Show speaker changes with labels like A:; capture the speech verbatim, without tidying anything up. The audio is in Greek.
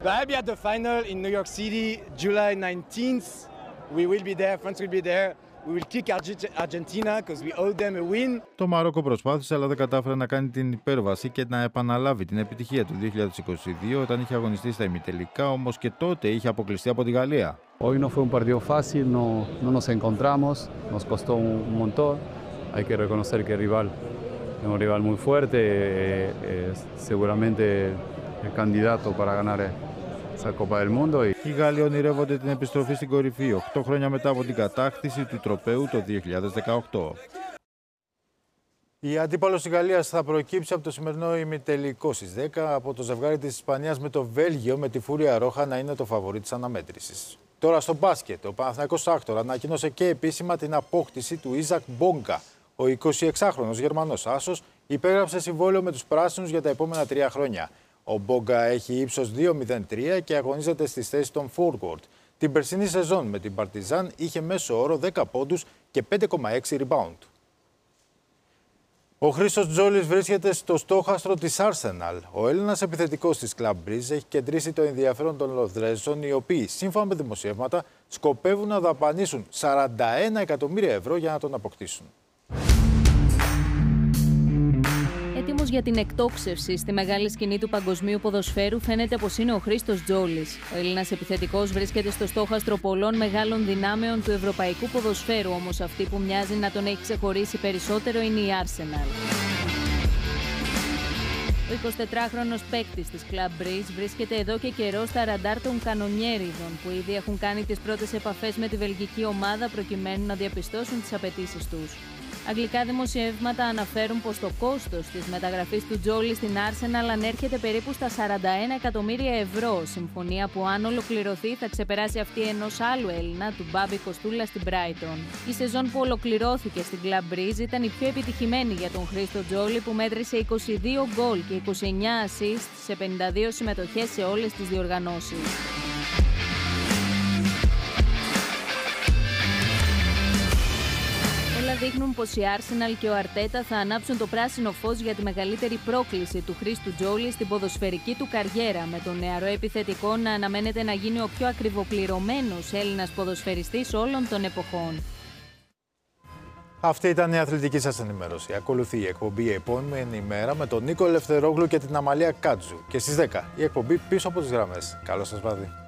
A: I'll be at the final in New York City, July nineteenth. We will be there, France will be there. We will kick Argentina because we owe them a win.
B: Το Μαρόκο προσπάθησε, αλλά δεν κατάφερε να κάνει την υπέρβαση και να επαναλάβει την επιτυχία του δύο χιλιάδες είκοσι δύο όταν είχε αγωνιστεί στα ημιτελικά, όμως και τότε είχε αποκλειστεί από τη Γαλλία.
C: Hoy no fue un partido fácil, no, no nos encontramos, nos costó un montón. Hay que reconocer que el rival es un rival muy fuerte, es seguramente el candidato para ganar esa Copa del Mundo.
B: Οι Γάλλοι ονειρεύονται την επιστροφή στην κορυφή οκτώ χρόνια μετά από την κατάκτηση του τροπαίου το δύο χιλιάδες δεκαοκτώ. Η αντίπαλος της Γαλλίας θα προκύψει από το σημερινό ημιτελικό στις δέκα από το ζευγάρι της Ισπανίας με το Βέλγιο, με τη Φούρια Ρόχα να είναι το φαβορί της αναμέτρησης. Τώρα στο μπάσκετ, ο Παναθηναϊκός Άκτορα ανακοίνωσε και επίσημα την απόκτηση του Ιζακ Μπόγκα. Ο εικοσιεξάχρονος Γερμανός άσος υπέγραψε συμβόλαιο με τους πράσινους για τα επόμενα τρία χρόνια. Ο Μπόγκα έχει ύψος δύο μηδέν τρία και αγωνίζεται στις θέσεις των forward. Την περσινή σεζόν με την Παρτιζάν είχε μέσο όρο δέκα πόντους και πέντε κόμμα έξι rebound. Ο Χρήστος Τζόλης βρίσκεται στο στόχαστρο της Arsenal. Ο Έλληνας επιθετικός της Club Brugge έχει κεντρήσει το ενδιαφέρον των Λοδρέζων, οι οποίοι, σύμφωνα με δημοσιεύματα, σκοπεύουν να δαπανίσουν σαράντα ένα εκατομμύρια ευρώ για να τον αποκτήσουν.
D: Έτοιμος για την εκτόξευση στη μεγάλη σκηνή του παγκοσμίου ποδοσφαίρου φαίνεται πως είναι ο Χρήστος Τζόλης. Ο Έλληνας επιθετικός βρίσκεται στο στόχαστρο πολλών μεγάλων δυνάμεων του ευρωπαϊκού ποδοσφαίρου, όμως αυτή που μοιάζει να τον έχει ξεχωρίσει περισσότερο είναι η Arsenal. Ο εικοσιτετράχρονος παίκτης της Club Brugge βρίσκεται εδώ και καιρό στα ραντάρ των κανονιέριδων, που ήδη έχουν κάνει τις πρώτες επαφές με τη βελγική ομάδα προκειμένου να διαπιστώσουν τις απαιτήσεις τους. Αγγλικά δημοσιεύματα αναφέρουν πως το κόστος της μεταγραφής του Τζόλη στην Arsenal ανέρχεται περίπου στα σαράντα ένα εκατομμύρια ευρώ, συμφωνία που αν ολοκληρωθεί θα ξεπεράσει αυτή ενός άλλου Έλληνα, του Μπάμπη Κοστούλα στην Brighton. Η σεζόν που ολοκληρώθηκε στην Club Brugge ήταν η πιο επιτυχημένη για τον Χρήστο Τζόλη, που μέτρησε είκοσι δύο γκολ και είκοσι εννέα assist σε πενήντα δύο συμμετοχές σε όλες τις διοργανώσεις. Δείχνουν πως η Arsenal και ο Αρτέτα θα ανάψουν το πράσινο φως για τη μεγαλύτερη πρόκληση του Χρήστου Τζόλη στην ποδοσφαιρική του καριέρα, με τον νεαρό επιθετικό να αναμένεται να γίνει ο πιο ακριβοπληρωμένος Έλληνας ποδοσφαιριστής όλων των εποχών.
B: Αυτή ήταν η αθλητική σας ενημέρωση. Ακολουθεί η εκπομπή η επόμενη ημέρα με τον Νίκο Ελευθερόγλου και την Αμαλία Κάτζου. Και στις δέκα η εκπομπή Πίσω από τις γραμμές. Καλό σας βράδυ.